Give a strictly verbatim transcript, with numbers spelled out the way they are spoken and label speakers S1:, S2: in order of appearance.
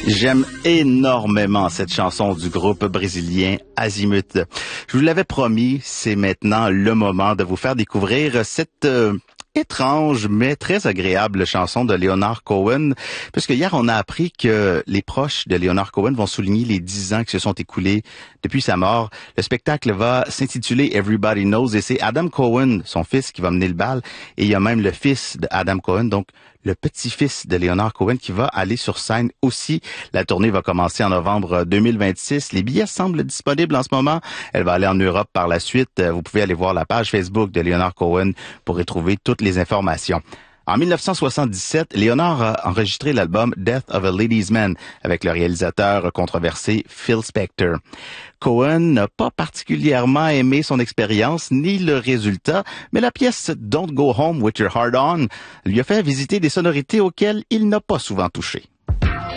S1: J'aime énormément cette chanson du groupe brésilien Azimut. Je vous l'avais promis, c'est maintenant le moment de vous faire découvrir cette euh, étrange mais très agréable chanson de Leonard Cohen, puisque hier on a appris que les proches de Leonard Cohen vont souligner les dix ans qui se sont écoulés depuis sa mort. Le spectacle va s'intituler Everybody Knows et c'est Adam Cohen, son fils, qui va mener le bal, et il y a même le fils de Adam Cohen, donc le petit-fils de Leonard Cohen, qui va aller sur scène aussi. La tournée va commencer en novembre deux mille vingt-six. Les billets semblent disponibles en ce moment. Elle va aller en Europe par la suite. Vous pouvez aller voir la page Facebook de Leonard Cohen pour y trouver toutes les informations. En mille neuf cent soixante-dix-sept, Leonard a enregistré l'album Death of a Ladies' Man avec le réalisateur controversé Phil Spector. Cohen n'a pas particulièrement aimé son expérience ni le résultat, mais la pièce Don't Go Home with Your Heart On lui a fait visiter des sonorités auxquelles il n'a pas souvent touché.